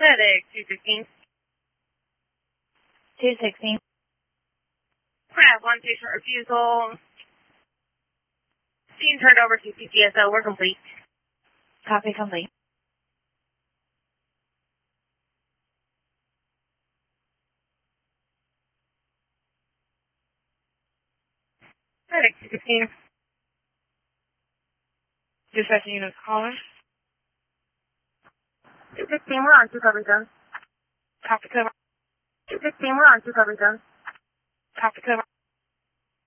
FedEx 216. 216. Have one patient refusal. Scene turned over to PCSO. We're complete. Copy complete. FedEx 216. Dispatch units calling. 216, we're on 2 coverage zone. Copy cover. 216, we're on 2 coverage zone. Copy cover.